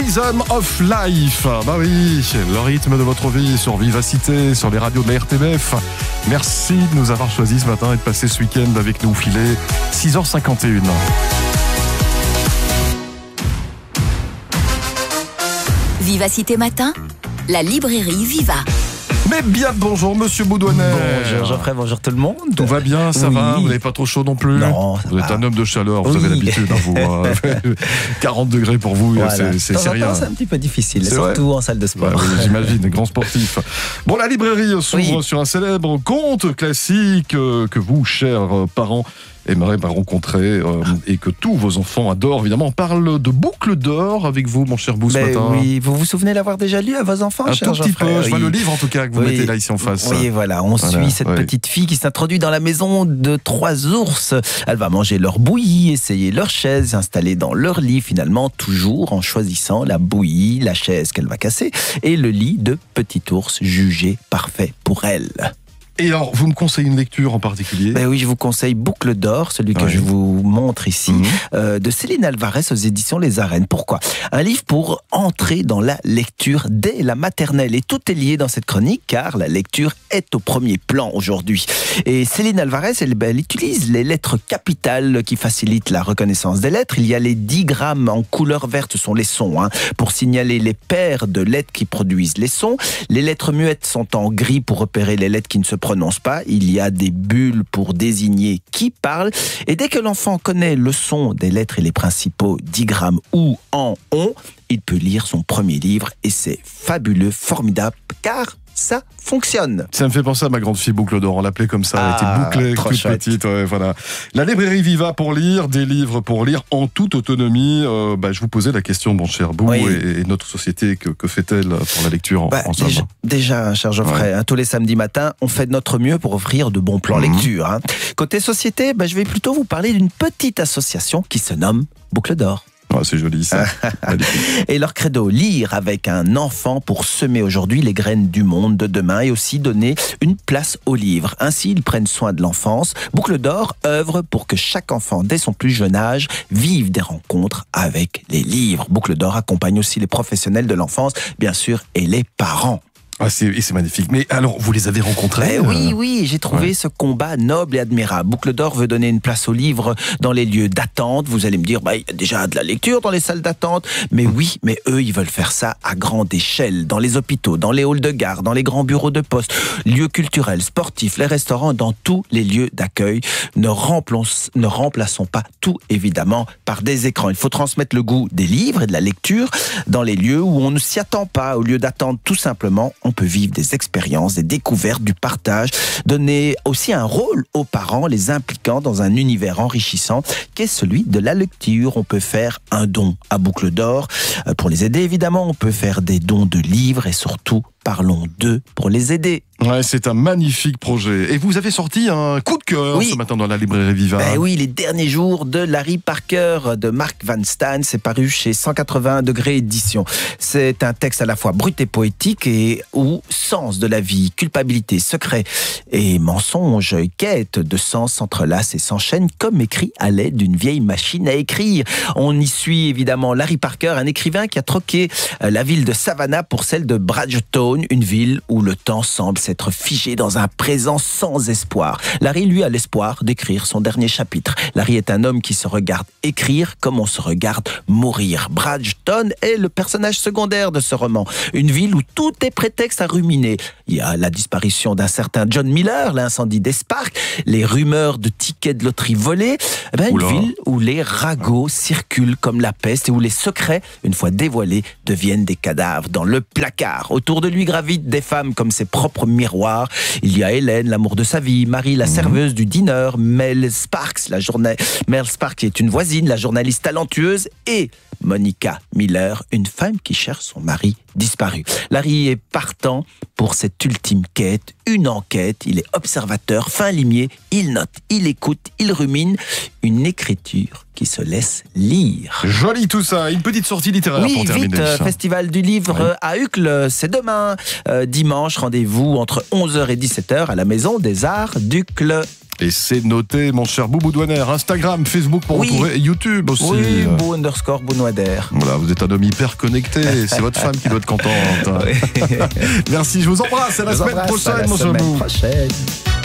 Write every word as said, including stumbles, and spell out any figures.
Rhythm of Life. Bah oui, le rythme de votre vie sur Vivacité, sur les radios de la R T B F. Merci de nous avoir choisis ce matin et de passer ce week-end avec nous. Filet six heures cinquante et une. Vivacité Matin, la librairie Viva. Mais bien le bonjour, monsieur Boudouanet. Bonjour Geoffrey, bonjour tout le monde. Tout va bien, ça oui. va? Vous n'avez pas trop chaud non plus? Non, ça vous va. êtes un homme de chaleur, vous Oui. avez l'habitude, hein, vous. hein. quarante degrés pour vous, Voilà. c'est, c'est, De temps c'est en rien. temps, c'est un petit peu difficile, C'est surtout vrai. en salle de sport. Ouais, oui, j'imagine, grand sportif. Bon, la librairie s'ouvre Oui. sur un célèbre conte classique euh, que vous, chers euh, parents, aimeraient bah, rencontrer euh, et que tous vos enfants adorent. Évidemment, on parle de Boucle d'or avec vous, mon cher Bou, ce Ben matin. oui, vous vous souvenez l'avoir déjà lu à vos enfants, Un cher tout petit Geoffrey? peu. Je vois Oui. le livre, en tout cas, que vous Oui. mettez là, ici en face. Oui, voilà, on Voilà, suit cette oui. petite fille qui s'introduit dans la maison de trois ours. Elle va manger leur bouillie, essayer leur chaise, s'installer dans leur lit, finalement, toujours en choisissant la bouillie, la chaise qu'elle va casser, et le lit de petit ours jugé parfait pour elle. Et alors, vous me conseillez une lecture en particulier? Ben oui, je vous conseille Boucle d'or, celui que Ouais. je vous montre ici, Mhm. euh, de Céline Alvarez aux éditions Les Arènes. Pourquoi? Un livre pour entrer dans la lecture dès la maternelle. Et tout est lié dans cette chronique, car la lecture est au premier plan aujourd'hui. Et Céline Alvarez, elle, ben, elle utilise les lettres capitales qui facilitent la reconnaissance des lettres. Il y a les digrammes en couleur verte, ce sont les sons, hein, pour signaler les paires de lettres qui produisent les sons. Les lettres muettes sont en gris pour repérer les lettres qui ne se prononce pas. Il y a des bulles pour désigner qui parle. Et dès que l'enfant connaît le son des lettres et les principaux digrammes ou en on, il peut lire son premier livre et c'est fabuleux, formidable, car ça fonctionne. Ça me fait penser à ma grande fille Boucle d'or, on l'appelait comme ça, elle Ah, était bouclée, trop toute chouette. petite, ouais, voilà. La librairie Viva pour lire, des livres pour lire en toute autonomie. Euh, bah, je vous posais la question, mon cher Bou, Oui. et, et notre société, que, que fait-elle pour la lecture en, Bah, en somme? déjà, déjà, cher Geoffrey, hein, tous les samedis matins, on fait de notre mieux pour offrir de bons plans Mhm. lecture. Hein. Côté société, bah, je vais plutôt vous parler d'une petite association qui se nomme Boucle d'or. Ah, c'est joli ça. Magnifique. Et leur credo, lire avec un enfant pour semer aujourd'hui les graines du monde de demain et aussi donner une place au livre. Ainsi, ils prennent soin de l'enfance. Boucle d'or œuvre pour que chaque enfant, dès son plus jeune âge, vive des rencontres avec les livres. Boucle d'or accompagne aussi les professionnels de l'enfance, bien sûr, et les parents. Ah, c'est, et c'est magnifique. Mais alors, vous les avez rencontrés? Eh oui, euh, oui, j'ai trouvé ouais. ce combat noble et admirable. Boucle d'or veut donner une place au livre dans les lieux d'attente. Vous allez me dire, bah, il y a déjà de la lecture dans les salles d'attente. Mais oui, mais eux, ils veulent faire ça à grande échelle. Dans les hôpitaux, dans les halls de gare, dans les grands bureaux de poste, lieux culturels, sportifs, les restaurants, dans tous les lieux d'accueil. Ne, remplace- ne remplaçons pas tout, évidemment, par des écrans. Il faut transmettre le goût des livres et de la lecture dans les lieux où on ne s'y attend pas. Au lieu d'attendre, tout simplement, on peut vivre des expériences, des découvertes, du partage, donner aussi un rôle aux parents, les impliquant dans un univers enrichissant qui est celui de la lecture. On peut faire un don à Boucle d'or euh, pour les aider, évidemment. On peut faire des dons de livres et surtout, parlons d'eux pour les aider. Ouais, c'est un magnifique projet. Et vous avez sorti un coup de cœur Oui. ce matin dans la librairie Viva. Ben oui, les derniers jours de Larry Parker de Mark Van Stan, c'est paru chez cent quatre-vingts degrés édition. C'est un texte à la fois brut et poétique et où sens de la vie, culpabilité, secret et mensonge, quête de sens s'entrelacent et s'enchaînent comme écrit à l'aide d'une vieille machine à écrire. On y suit évidemment Larry Parker, un écrivain qui a troqué la ville de Savannah pour celle de Bridgetown, une ville où le temps semble s'être figé dans un présent sans espoir. Larry, lui, a l'espoir d'écrire son dernier chapitre. Larry est un homme qui se regarde écrire comme on se regarde mourir. Bridgetown est le personnage secondaire de ce roman. Une ville où tout est prétexte à ruminer. Il y a la disparition d'un certain John Miller, l'incendie des Sparks, les rumeurs de tickets de loterie volés. Eh ben, une Oula. ville où les ragots circulent comme la peste et où les secrets, une fois dévoilés, deviennent des cadavres dans le placard. Autour de lui gravitent des femmes comme ses propres miroirs. Il y a Hélène, l'amour de sa vie, Marie, la serveuse du dîner, Mel Sparks, la journée, Mel Sparks qui est une voisine, la journaliste talentueuse, et Monica Miller, une femme qui cherche son mari disparu. Larry est partant pour cette ultime quête, une enquête. Il est observateur, fin limier, il note, il écoute, il rumine. Une écriture qui se laisse lire. Joli tout ça. Une petite sortie littéraire Oui, pour terminer. vite, euh, Festival du Livre Oui. euh, à Uccle, c'est demain. Euh, dimanche, rendez-vous entre onze heures et dix-sept heures à la Maison des Arts d'Uccle. Et c'est noté, mon cher Boubou Douaner. Instagram, Facebook pour Oui. retrouver, et YouTube aussi. Oui, beau underscore Bounouader. Voilà, vous êtes un homme hyper connecté. C'est votre femme qui doit être contente. Oui. Merci, je vous embrasse. À la Je vous semaine embrasse, à prochaine, la mon cher semaine Boubou. prochaine.